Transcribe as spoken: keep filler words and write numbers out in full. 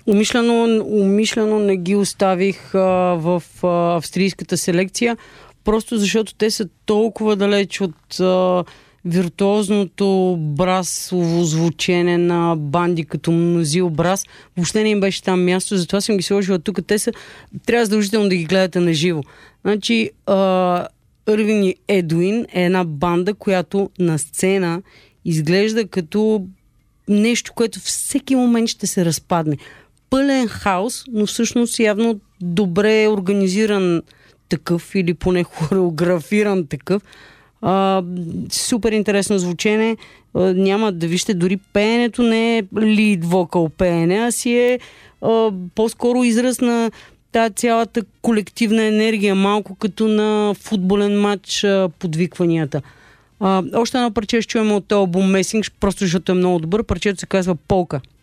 Умишлено, умишлено не ги оставих а, в а, австрийската селекция, просто защото те са толкова далеч от а, виртуозното брасово звучене на банди като Мнозил Брас. Въобще не им беше там място, затова съм ги сложила тук. Те са, трябва задължително да ги гледате на живо. Значи, Ирвин и Едуин е една банда, която на сцена изглежда като нещо, което всеки момент ще се разпадне. Пълен хаос, но всъщност явно добре организиран такъв или поне хореографиран такъв. А, супер интересно звучене. А, няма да вижте, дори пеенето не е лид вокал пеене, а си е а, по-скоро израз на тази цялата колективна енергия, малко като на футболен матч а, подвикванията. А, още едно парче ще чуем от албум Месинг, просто защото е много добър. Парчето се казва Полка.